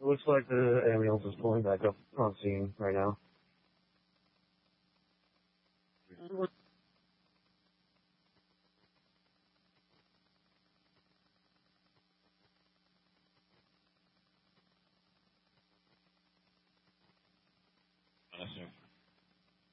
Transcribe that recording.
looks like the ambulance is pulling back up on scene right now.